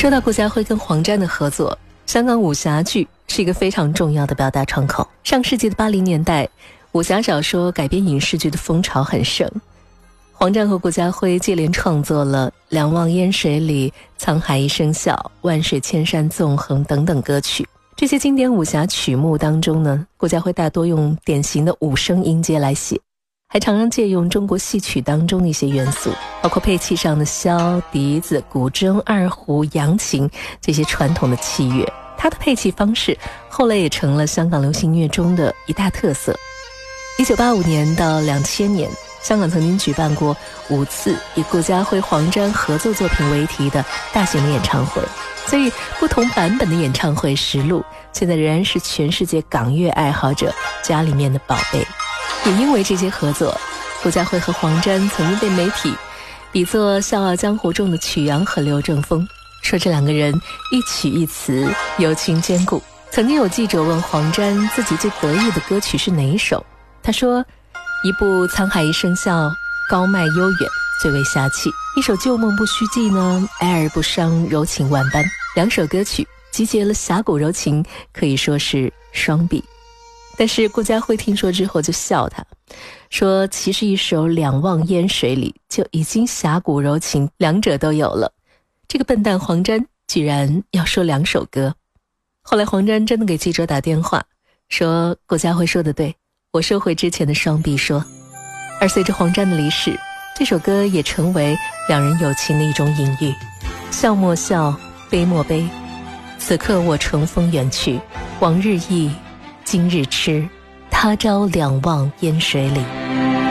说到顾嘉辉跟黄沾的合作，香港武侠剧是一个非常重要的表达窗口。上世纪的80年代，武侠小说改编影视剧的风潮很盛，黄沾和顾嘉辉接连创作了《两望烟水里》《沧海一声笑》《万水千山纵横》等等歌曲。这些经典武侠曲目当中呢，顾嘉辉大多用典型的5声音阶来写，还常常借用中国戏曲当中的一些元素，包括配器上的箫、笛子、古筝、二胡、扬琴这些传统的器乐。他的配器方式后来也成了香港流行乐中的一大特色。1985年到2000年，香港曾经举办过5次以顾嘉辉、黄沾合作作品为题的大型的演唱会，所以不同版本的演唱会实录现在仍然是全世界港乐爱好者家里面的宝贝。也因为这些合作，顾嘉辉和黄沾曾经被媒体比作《笑傲江湖》中的曲阳和刘正风，说这两个人一曲一词友情坚固。曾经有记者问黄沾自己最得意的歌曲是哪一首，他说一部《沧海一声笑》高迈悠远，最为侠气；一首《旧梦不须记》呢，哀而不伤，柔情万般。2首歌曲集结了侠骨柔情，可以说是双璧。但是顾嘉辉听说之后就笑他，说其实一首《两望烟水里》就已经侠骨柔情，两者都有了。这个笨蛋黄沾居然要说2首歌。后来黄沾真的给记者打电话，说顾嘉辉说的对，我收回之前的双璧说。而随着黄沾的离世，这首歌也成为两人友情的一种隐喻。笑莫笑，悲莫悲，此刻我乘风远去，往日忆，今日痴，他朝两望烟水里。